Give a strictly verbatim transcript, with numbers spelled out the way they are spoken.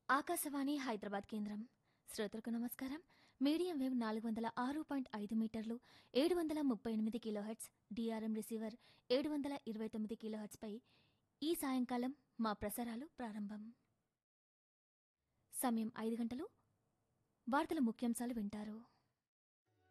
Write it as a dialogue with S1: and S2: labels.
S1: ఆకాశవాణి హైదరాబాద్ కేంద్రం. శ్రోతలకు నమస్కారం. మీడియం వేవ్ నాలుగు వందల ఆరు పాయింట్ ఐదు మీటర్లు ఏడు వందల ముప్పై ఎనిమిది కిలోహెట్స్, డిఆర్ఎం రిసీవర్ ఏడు వందల ఇరవై తొమ్మిది కిలోహెట్స్పై ఈ సాయంకాలం మా ప్రసారాలు ప్రారంభం. సమయం ఐదు గంటలు. వార్తల ముఖ్యాంశాలు వింటారు.